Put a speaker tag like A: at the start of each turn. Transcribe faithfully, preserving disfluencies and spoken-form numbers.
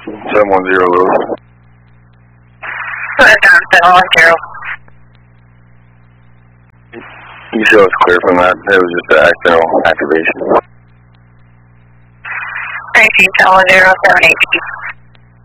A: seven one zero Lewis.
B: seven one zero.
A: You show us clear from that. It was just an accidental activation.
B: nineteen seven one zero seven eight.